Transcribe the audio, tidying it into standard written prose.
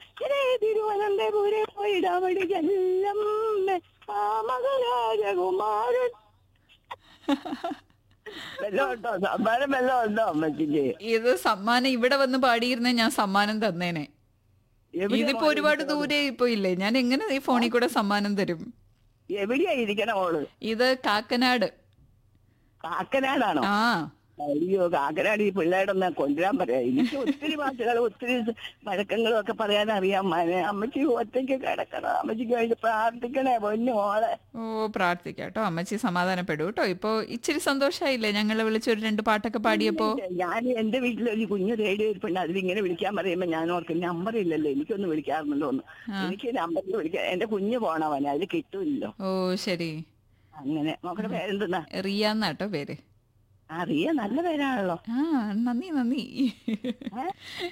തിരുവനന്തപുരം പോയിടാമടി ചെല്ലമ്മേ രാജകുമാരൻ. വെല്ലം ഉണ്ടോ? സമ്മാനം വെല്ലം ഉണ്ടോ അമ്മച്ചിക്ക്? ഇത് സമ്മാനം ഇവിടെ വന്ന് പാടിയിരുന്നേ ഞാൻ സമ്മാനം തന്നേനെ. എവിടെയാ ഇതിപ്പോ മോളെ ഒരുപാട് ഇരിക്കണത്? ദൂരെ ഇപ്പൊ ഇല്ലേ, ഞാൻ എങ്ങനെ ഈ ഫോണിൽ കൂടെ സമ്മാനം തരും? എവിടെയാ ഇരിക്കണ മോള്? ഇത് കാക്കനാട്. കാക്കനാടാണോ? ആ അയ്യോ, കാക്കനാട് ഈ പിള്ളേരൊന്ന് കൊണ്ടുവരാൻ പറയാ. എനിക്ക് ഒത്തിരി ഭാഷകളും ഒത്തിരി വഴക്കങ്ങളും ഒക്കെ പറയാൻ അറിയാം മോനെ. അമ്മച്ചി ഒറ്റയ്ക്ക് കിടക്കണം, അമ്മച്ചിക്ക് വേണ്ടി പ്രാർത്ഥിക്കണേ പൊന്നു മോളെ. ഓ പ്രാർത്ഥിക്കാം കേട്ടോ, അമ്മച്ചി സമാധാനപ്പെടൂ കേട്ടോ. ഇപ്പൊ ഇച്ചിരി സന്തോഷായില്ലേ ഞങ്ങളെ വിളിച്ചൊരു 2 പാട്ടൊക്കെ പാടിയപ്പോ? ഞാൻ എന്റെ വീട്ടിലൊരു കുഞ്ഞു റേഡിയോ ഇരിപ്പുണ്ട്, അതിലിങ്ങനെ വിളിക്കാൻ പറയുമ്പോ ഞാൻ ഓർക്കും നമ്പർ ഇല്ലല്ലോ, എനിക്കൊന്ന് വിളിക്കാറുണ്ടല്ലോ ഒന്ന്. എനിക്ക് നമ്പറിൽ വിളിക്കാൻ എന്റെ കുഞ്ഞു പോണവനെ, അതിൽ കിട്ടൂല്ലോ. ഓ ശരി. അങ്ങനെ നോക്കണ പേരെന്തെന്നാ? റിയ എന്നാട്ടോ പേര്. അറിയ നല്ല പേരാണല്ലോ. ആ നന്ദി നന്ദി.